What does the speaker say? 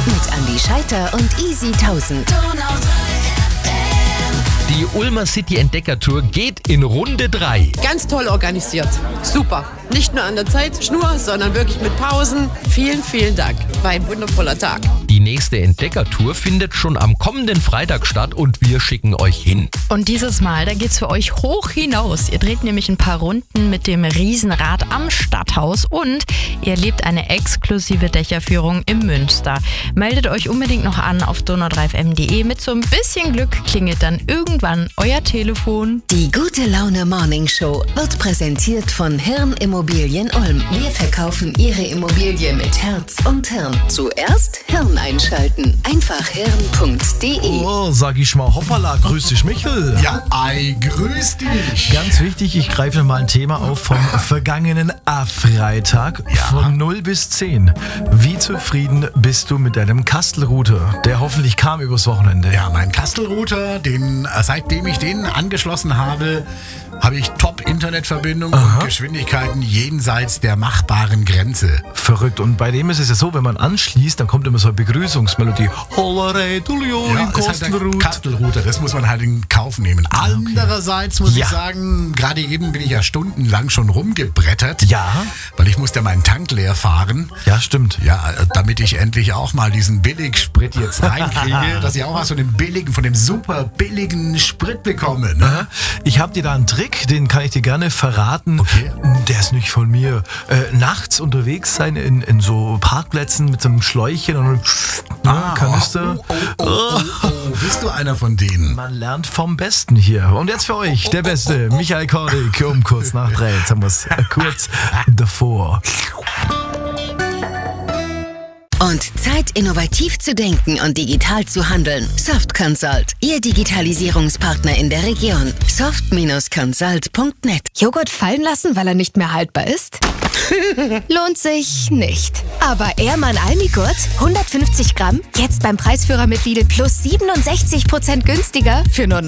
Mit Andi Scheiter und Easy 1000. Die Ulmer City Entdecker Tour geht in Runde 3. Ganz toll organisiert. Super. Nicht nur an der Zeitschnur, sondern wirklich mit Pausen. Vielen, vielen Dank. War ein wundervoller Tag. Die nächste Entdecker-Tour findet schon am kommenden Freitag statt und wir schicken euch hin. Und dieses Mal, da geht's für euch hoch hinaus. Ihr dreht nämlich ein paar Runden mit dem Riesenrad am Stadthaus und ihr erlebt eine exklusive Dächerführung im Münster. Meldet euch unbedingt noch an auf donau3fm.de. Mit so ein bisschen Glück klingelt dann irgendwann euer Telefon. Die Gute Laune Morning Show wird präsentiert von Hirn Immobilien Ulm. Wir verkaufen Ihre Immobilie mit Herz und Hirn. Zuerst Hirn einschalten. Einfach hirn.de. Oh, sag ich mal, hoppala, grüß dich Michel. Ja, grüß dich. Ganz wichtig, ich greife mal ein Thema auf vom vergangenen Freitag von 0 bis 10. Wie zufrieden bist du mit deinem Kastelrouter, der hoffentlich kam übers Wochenende? Ja, mein Kastelrouter, seitdem ich den angeschlossen habe, habe ich Top-Internetverbindung und Geschwindigkeiten jenseits der machbaren Grenze. Verrückt. Und bei dem ist es ja so, wenn man anschließt, dann kommt immer so eine Begrüßungsmelodie. Hollerei, Tulio, Das ist halt der Kastelrouter, das muss man halt in Kauf nehmen. Andererseits muss ich sagen, gerade eben bin ich ja stundenlang schon rumgebrettert. Ja. Weil ich musste meinen Tank leer fahren. Ja, stimmt. Ja, damit ich endlich auch mal diesen Billigsprit jetzt reinkriege, dass ich auch mal so von dem super billigen Sprit bekomme. Ne? Ich habe dir da einen Trick, den kann ich dir gerne verraten. Okay. Der ist nicht von mir. Nachts unterwegs sein in so Parkplätzen mit so einem Schläuchchen und Kanister. Bist du einer von denen? Man lernt vom Besten hier. Und jetzt für euch der Beste, Michael Kordik, um kurz nach 3. Jetzt haben wir es kurz davor. Und Zeit, innovativ zu denken und digital zu handeln. Soft Consult, Ihr Digitalisierungspartner in der Region. soft-consult.net. Joghurt fallen lassen, weil er nicht mehr haltbar ist? Lohnt sich nicht. Aber Ehrmann Almigurt, 150 Gramm, jetzt beim Preisführer mit Lidl plus 67% günstiger für nur